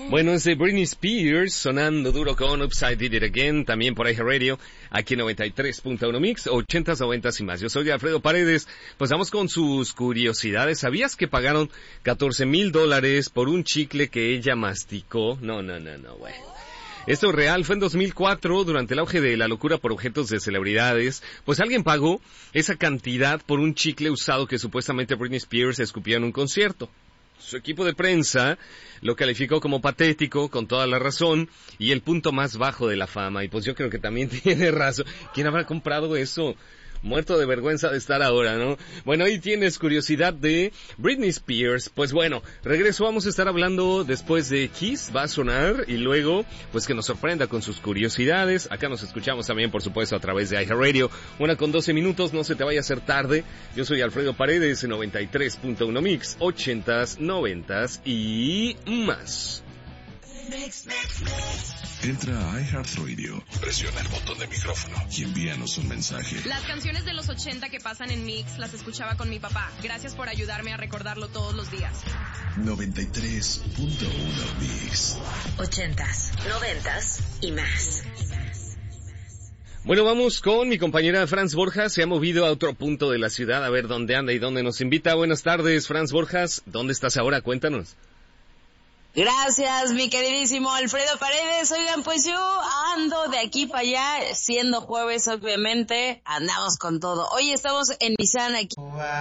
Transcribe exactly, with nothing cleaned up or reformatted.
Bueno, es de Britney Spears, sonando duro con Upside Did It Again, también por iHeartRadio, aquí en noventa y tres punto uno Mix, ochentas, noventas y más. Yo soy Alfredo Paredes, pues vamos con sus curiosidades. ¿Sabías que pagaron catorce mil dólares por un chicle que ella masticó? No, no, no, no, güey. Esto es real, fue en dos mil cuatro, durante el auge de la locura por objetos de celebridades, pues alguien pagó esa cantidad por un chicle usado que supuestamente Britney Spears escupió en un concierto. Su equipo de prensa lo calificó como patético, con toda la razón, y el punto más bajo de la fama, y pues yo creo que también tiene razón. ¿Quién habrá comprado eso? Muerto de vergüenza de estar ahora, ¿no? Bueno, ahí tienes curiosidad de Britney Spears. Pues bueno, regreso, vamos a estar hablando después de Kiss, va a sonar, y luego, pues que nos sorprenda con sus curiosidades. Acá nos escuchamos también, por supuesto, a través de iHeartRadio. Una con doce minutos, no se te vaya a hacer tarde. Yo soy Alfredo Paredes, en noventa y tres punto uno Mix, ochentas, noventas y más. Mix, mix, mix. Entra a iHeartRadio, presiona el botón de micrófono y envíanos un mensaje. Las canciones de los ochenta que pasan en Mix las escuchaba con mi papá. Gracias por ayudarme a recordarlo todos los días. noventa y tres punto uno Mix. Ochentas, noventas y más. Bueno, vamos con mi compañera Franz Borjas. Se ha movido a otro punto de la ciudad a ver dónde anda y dónde nos invita. Buenas tardes, Franz Borjas. ¿Dónde estás ahora? Cuéntanos. Gracias, mi queridísimo Alfredo Paredes. Oigan, pues yo ando de aquí para allá, siendo jueves, obviamente, andamos con todo. Hoy estamos en Nissan aquí.